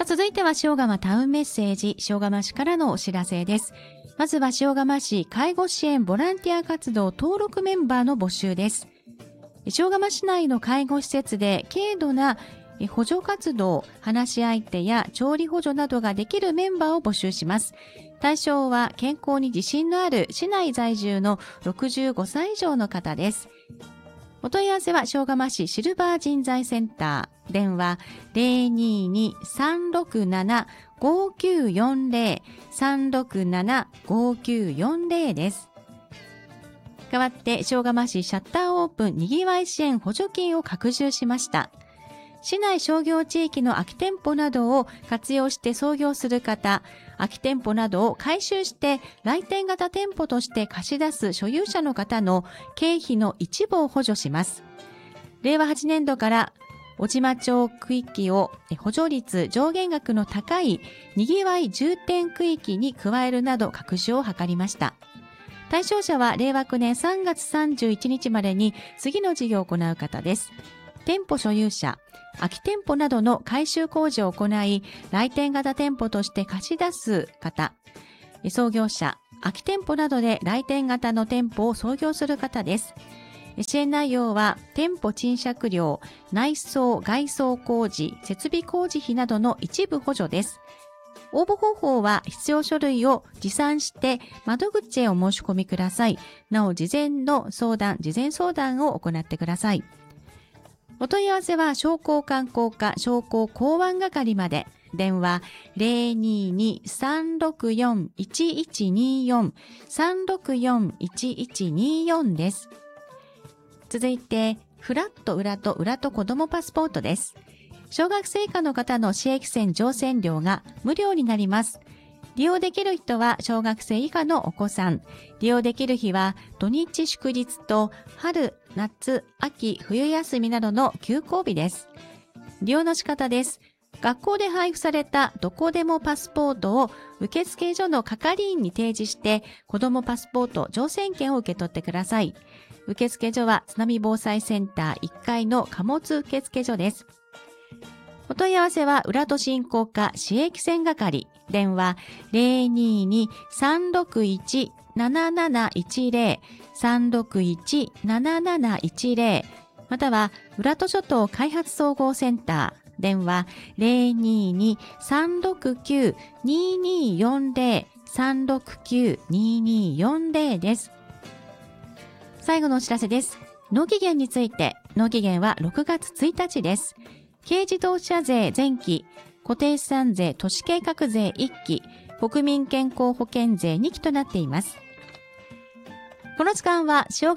さあ、続いては塩釜タウンメッセージ、塩釜市からのお知らせです。まずは塩釜市介護支援ボランティア活動登録メンバーの募集です。塩釜市内の介護施設で軽度な補助活動、話し相手や調理補助などができるメンバーを募集します。対象は健康に自信のある市内在住の65歳以上の方です。お問い合わせは塩釜市シルバー人材センター、電話 022-367-5940 367-5940 です。代わって塩釜市シャッターオープンにぎわい支援補助金を拡充しました。市内商業地域の空き店舗などを活用して創業する方、空き店舗などを改修して来店型店舗として貸し出す所有者の方の経費の一部を補助します。令和8年度から小島町区域を補助率上限額の高いにぎわい重点区域に加えるなど拡充を図りました。対象者は令和9年3月31日までに次の事業を行う方です。店舗所有者、空き店舗などの改修工事を行い、来店型店舗として貸し出す方、創業者、空き店舗などで来店型の店舗を創業する方です。支援内容は、店舗賃借料、内装・外装工事、設備工事費などの一部補助です。応募方法は必要書類を持参して窓口へお申し込みください。なお、事前相談を行ってください。お問い合わせは商工観光課商工港湾係まで。電話 022-364-1124 364-1124 です。続いて、フラット裏と子どもパスポートです。小学生以下の方の市駅線乗船料が無料になります。利用できる人は小学生以下のお子さん。利用できる日は土日祝日と春、夏、秋、冬休みなどの休校日です。利用の仕方です。学校で配布されたどこでもパスポートを受付所の係員に提示して子どもパスポート乗船券を受け取ってください。受付所は津波防災センター1階の貨物受付所です。お問い合わせは浦戸振興課市駅線係、電話 022-361-7710 361-7710 または浦戸諸島開発総合センター、電話 022-369-2240 369-2240 です。最後のお知らせです。納期限について、納期限は6月1日です。軽自動車税前期、固定資産税都市計画税1期、国民健康保険税2期となっています。この時間は